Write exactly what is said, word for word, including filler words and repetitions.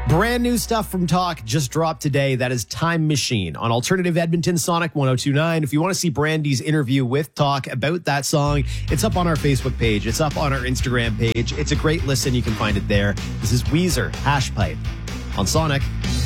Brand new stuff from Talk just dropped today. That is Time Machine on Alternative Edmonton Sonic one oh two point nine. If you want to see Brandy's interview with Talk about that song, it's up on our Facebook page. It's up on our Instagram page. It's a great listen. You can find it there. This is Weezer, Hash Pipe on Sonic.